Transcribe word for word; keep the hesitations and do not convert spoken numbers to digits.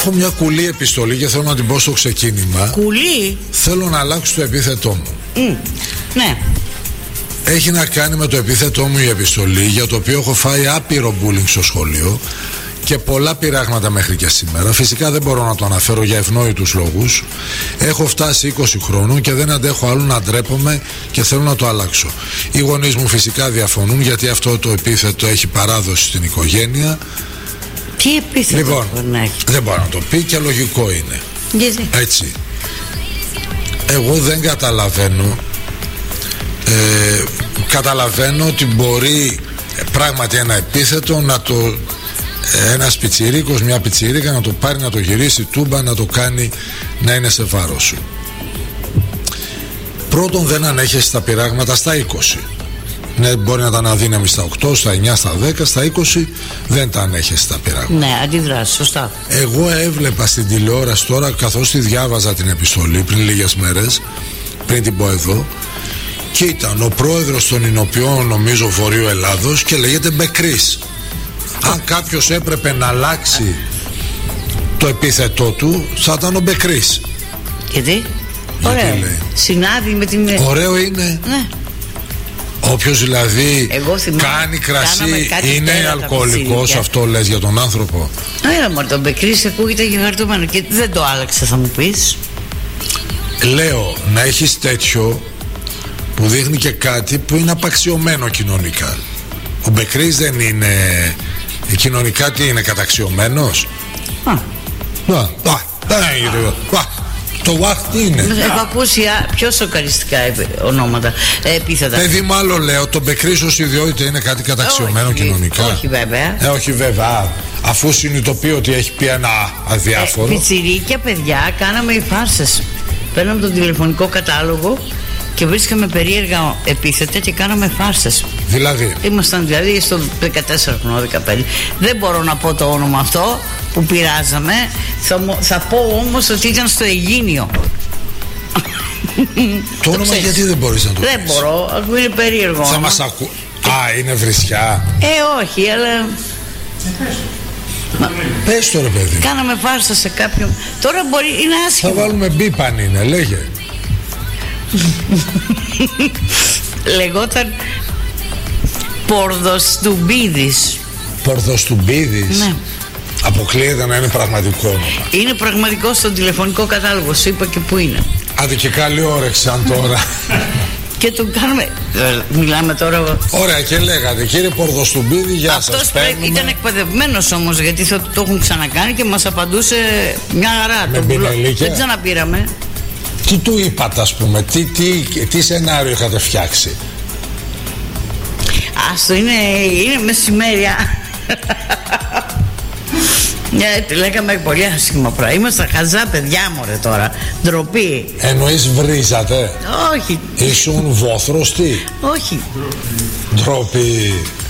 Έχω μια κουλή επιστολή και θέλω να την πω στο ξεκίνημα. Κουλή? Θέλω να αλλάξω το επίθετό μου. Mm. Ναι. Έχει να κάνει με το επίθετό μου η επιστολή, για το οποίο έχω φάει άπειρο bullying στο σχολείο και πολλά πειράγματα μέχρι και σήμερα. Φυσικά δεν μπορώ να το αναφέρω για ευνόητους λόγους. Έχω φτάσει είκοσι χρόνων και δεν αντέχω άλλο να ντρέπομαι και θέλω να το αλλάξω. Οι γονείς μου φυσικά διαφωνούν, γιατί αυτό το επίθετο έχει παράδοση στην οικογένεια. Τι επίθετο λοιπόν, να έχει? Δεν μπορώ να το πει και λογικό είναι. Γιατί? Έτσι. Εγώ δεν καταλαβαίνω. Ε, καταλαβαίνω ότι μπορεί πράγματι ένα επίθετο να το, ένας πιτσιρίκος, μια πιτσιρίκα να το πάρει, να το γυρίσει τούμπα, να το κάνει να είναι σε βάρος σου. Πρώτον, δεν ανέχεσαι τα πειράγματα στα είκοσι. Ναι, μπορεί να τα αναδύναμει στα οκτώ, στα εννιά, στα δέκα, στα είκοσι δεν τα ανέχεσαι τα πειράγματα. Ναι, αντιδράσει, σωστά. Εγώ έβλεπα στην τηλεόραση τώρα, καθώς τη διάβαζα την επιστολή πριν λίγες μέρες, πριν την πω εδώ, και ήταν ο πρόεδρος των Ηνοποιών, νομίζω Βορείου Ελλάδος, και λέγεται Μπεκρής. Αν κάποιος έπρεπε να αλλάξει το επίθετό του, θα ήταν ο Μπεκρής. Γιατί? Ωραίο. Συνάδει με την... Ωραίο είναι. Ναι. Όποιος δηλαδή θυμάμαι, κάνει κρασί είναι αλκοολικός, αυτό λες για τον άνθρωπο? Έλα μωρέ, τον Μπεκρής ακούγεται γιγαρτωμένο και δεν το άλλαξε, θα μου πεις. Λέω να έχεις τέτοιο που δείχνει και κάτι που είναι απαξιωμένο κοινωνικά. Ο Μπεκρής δεν είναι κοινωνικά, τι είναι, καταξιωμένος? Α, α, α, α, το ουαχ τι είναι? Έχω ακούσει πιο σοκαριστικά ονόματα, επίθετα. Παιδί μου, άλλο λέω, το Μπεκρής ως ιδιότητα είναι κάτι καταξιωμένο όχι, κοινωνικά? Όχι βέβαια. Ε, όχι βέβαια. Αφού συνειδητοποιεί ότι έχει πει ένα αδιάφορο. Ε, πιτσιρίκια παιδιά, κάναμε οι φάρσες. Παίρναμε τον τηλεφωνικό κατάλογο και βρίσκαμε περίεργα επίθετα και κάναμε φάρσες. Δηλαδή? Ήμασταν δηλαδή στο δεκατέσσερα χρονών, δεκαπέντε. Δεν μπορώ να πω το όνομα αυτό που πειράζαμε. Θα, θα πω όμως ότι ήταν στο Αιγίνιο. Το όνομα γιατί δεν μπορείς να το πεις? Δεν μπορώ, είναι περίεργο. Θα μας ακού... Α, είναι βρισιά? Ε, όχι, αλλά... Μα... Πες το ρε παιδί. Κάναμε φάρσα σε κάποιον. Τώρα μπορεί, είναι άσχημο. Θα βάλουμε μπίπ αν είναι, λέγε. Λεγόταν Πορδοστουμπίδης. Πορδοστουμπίδης? Ναι. Αποκλείεται να είναι πραγματικό όνομα? Είναι πραγματικό στον τηλεφωνικό κατάλογο, σου είπα και που είναι. Άντε και καλή όρεξη σαν τώρα. Και τον κάνουμε. Ε, μιλάμε τώρα. Ωραία, και λέγατε κύριε Πορδοστουμπίδη, γεια σας. Αυτός παίρνουμε... ήταν εκπαιδευμένος όμως, γιατί θα το έχουν ξανακάνει και μας απαντούσε μια χαρά. Με πινελίκια. Δεν ξαναπήραμε. Τι του είπατε, ας πούμε, τι, τι, τι σενάριο είχατε φτιάξει? Άστο, είναι, είναι μεσημέρια. Ναι, λέγαμε πολύ άσχημα πράγμα. Είμαστε χαζά παιδιά μωρέ τώρα. Ντροπή. Εννοείς βρίζατε? Όχι. Ήσουν βόθρος, τι? Όχι. Ντροπή.